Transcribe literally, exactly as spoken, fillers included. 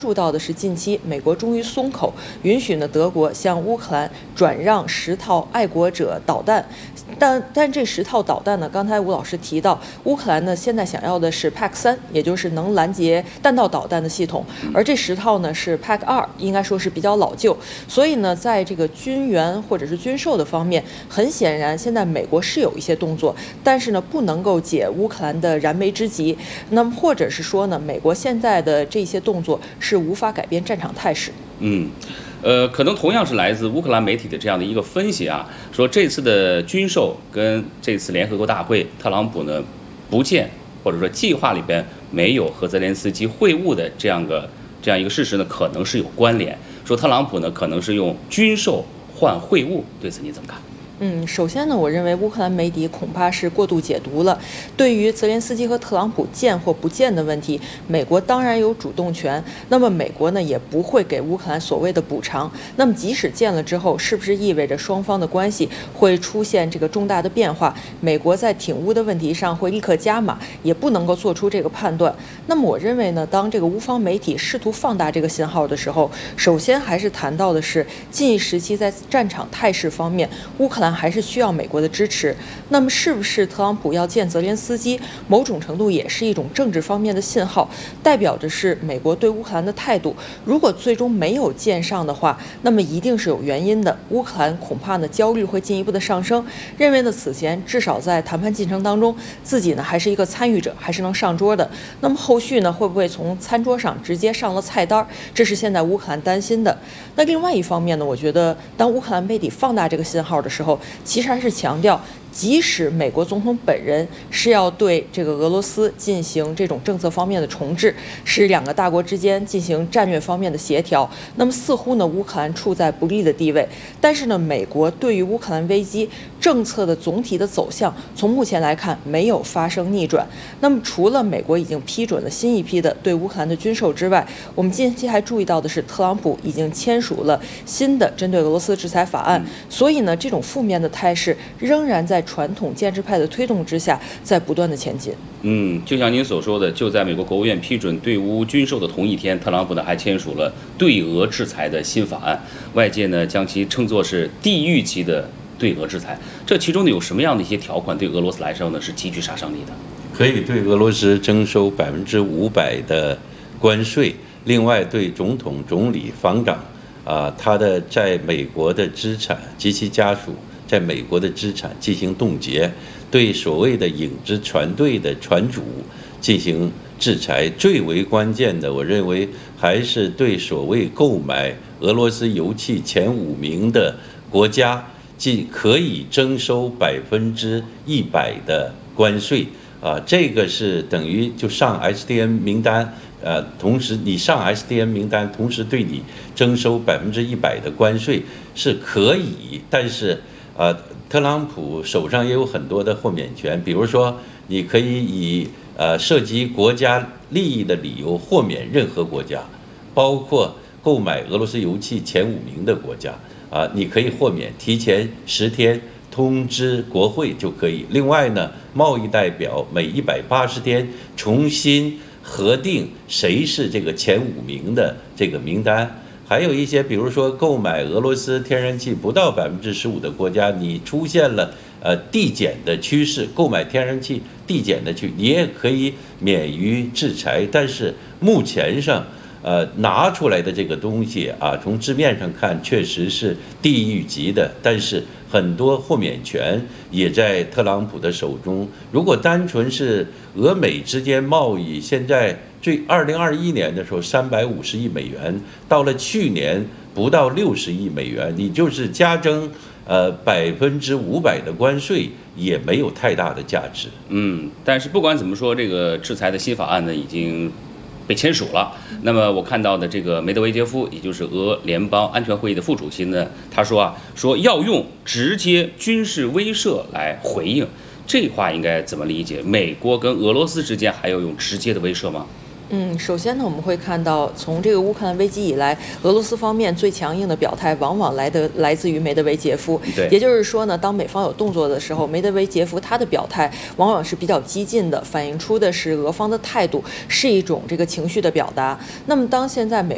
注到的是，近期美国终于松口，允许呢德国向乌克兰转让十套爱国者导弹，但但这十套导弹呢，刚才吴老师提到，乌克兰呢现在想要的是 Pack 三，也就是能拦截弹道导弹的系统，而这十套呢是 Pack 二，应该说是比较老旧，所以呢，在这个军援或者是军售的方面，很显然现在美国是有一些动作，但是呢不能够解乌克兰的燃眉之急，那么或者是说呢，美国现在的这些动作是无法改变战场态势。 嗯，呃，可能同样是来自乌克兰媒体的这样的一个分析啊，说这次的军售跟这次联合国大会，特朗普呢不见或者说计划里边没有和泽连斯基会晤的这样个这样一个事实呢，可能是有关联。说特朗普呢可能是用军售换会晤，对此你怎么看？ 嗯，首先呢，我认为乌克兰媒体恐怕是过度解读了。对于泽连斯基和特朗普见或不见的问题，美国当然有主动权。那么美国呢，也不会给乌克兰所谓的补偿。那么即使见了之后，是不是意味着双方的关系会出现这个重大的变化？美国在挺乌的问题上会立刻加码，也不能够做出这个判断。那么我认为呢，当这个乌方媒体试图放大这个信号的时候，首先还是谈到的是近一时期在战场态势方面，乌克兰还是需要美国的支持。那么是不是特朗普要见泽连斯基，某种程度也是一种政治方面的信号，代表着是美国对乌克兰的态度。如果最终没有见上的话，那么一定是有原因的。乌克兰恐怕呢焦虑会进一步的上升，认为呢此前至少在谈判进程当中，自己呢还是一个参与者，还是能上桌的。那么后续呢会不会从餐桌上直接上了菜单？这是现在乌克兰担心的。那另外一方面呢，我觉得当乌克兰媒体放大这个信号的时候，其实还是强调，即使美国总统本人是要对这个俄罗斯进行这种政策方面的重置，是两个大国之间进行战略方面的协调，那么似乎呢，乌克兰处在不利的地位。但是呢，美国对于乌克兰危机政策的总体的走向，从目前来看没有发生逆转。那么除了美国已经批准了新一批的对乌克兰的军售之外，我们近期还注意到的是，特朗普已经签署了新的针对俄罗斯制裁法案。所以呢，这种负面的态势仍然在传统建制派的推动之下，在不断的前进。 嗯，就像您所说的，就在美国国务院批准对乌军售的同一天，特朗普呢还签署了对俄制裁的新法案，外界呢将其称作是地狱级的对俄制裁。这其中呢有什么样的一些条款对俄罗斯来说呢是极具杀伤力的？ 可以对俄罗斯征收百分之五百的关税，另外对总统、总理、防长啊，他的在美国的资产及其家属在美国的资产进行冻结，对所谓的影子船队的船主进行制裁。最为关键的，我认为还是对所谓购买俄罗斯油气前五名的国家，既可以征收百分之一百的关税啊，这个是等于就上 S D N 名单。呃，同时你上 S D N 名单，同时对你征收百分之一百的关税是可以，但是呃，特朗普手上也有很多的豁免权，比如说你可以以呃涉及国家利益的理由豁免任何国家，包括购买俄罗斯油气前五名的国家啊、呃，你可以豁免，提前十天通知国会就可以。另外呢，贸易代表每一百八十天重新核定谁是这个前五名的这个名单，还有一些，比如说购买俄罗斯天然气不到百分之十五的国家，你出现了呃递减的趋势，购买天然气递减的趋，你也可以免于制裁。但是目前上，呃拿出来的这个东西啊，从字面上看确实是地狱级的，但是很多豁免权也在特朗普的手中。如果单纯是俄美之间贸易，现在最二零二一年的时候三百五十亿美元，到了去年不到六十亿美元，你就是加征呃百分之五百的关税，也没有太大的价值。 嗯，但是不管怎么说，这个制裁的新法案呢已经被签署了。那么我看到的这个梅德韦杰夫，也就是俄联邦安全会议的副主席呢，他说啊，说要用直接军事威慑来回应。这话应该怎么理解？美国跟俄罗斯之间还要用直接的威慑吗？ 嗯，首先呢，我们会看到，从这个乌克兰危机以来，俄罗斯方面最强硬的表态，往往来的来自于梅德韦杰夫。 对， 也就是说呢，当美方有动作的时候，梅德韦杰夫他的表态往往是比较激进的，反映出的是俄方的态度，是一种这个情绪的表达。那么，当现在美